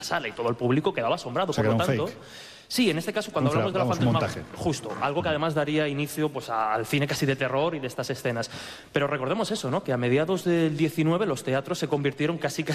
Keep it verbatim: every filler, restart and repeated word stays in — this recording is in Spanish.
sala y todo el público quedaba asombrado. O sea, por lo que era un tanto, fake. sí, en este caso, cuando Un hablamos de la vamos, un fantasma, montaje. justo, algo que además daría inicio pues, al cine casi de terror y de estas escenas. Pero recordemos eso, ¿no? Que a mediados del diecinueve los teatros se convirtieron casi casi